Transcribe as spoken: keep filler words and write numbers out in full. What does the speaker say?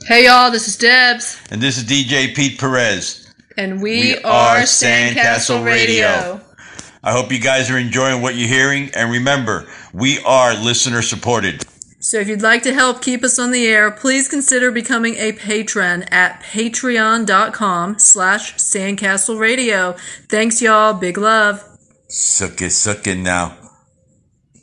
Hey y'all, this is Debs. And this is D J Pete Perez. And we, we are Sandcastle Radio. Radio. I hope you guys are enjoying what you're hearing. And remember, we are listener supported. So if you'd like to help keep us on the air, please consider becoming a patron at patreon.com slash Sandcastle Radio. Thanks y'all. Big love. Suck it, suck it now.